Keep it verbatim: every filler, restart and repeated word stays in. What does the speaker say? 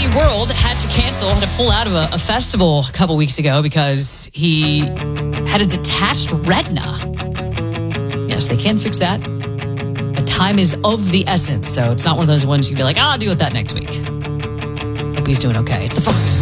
Jeremy World had to cancel, had to pull out of a, a festival a couple weeks ago because he had a detached retina. Yes, they can fix that. But time is of the essence, so it's not one of those ones you can be like, oh, I'll deal with that next week. Hope he's doing okay. It's The Fox.